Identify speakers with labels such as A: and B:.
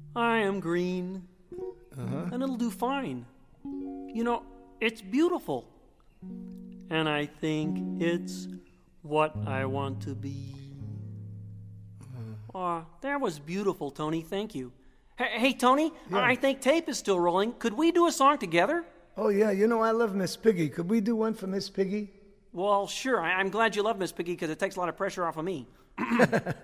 A: I am green, and it'll do fine. You know, it's beautiful, and I think it's what I want to be. That was beautiful, Tony. Thank you. Hey, Tony,
B: Yeah.
A: I think tape is still rolling. Could we do a song together?
B: Oh, yeah, you know I love Miss Piggy. Could we do one for Miss Piggy?
A: Well, sure. I'm glad you love Miss Piggy because it takes a lot of pressure off of me.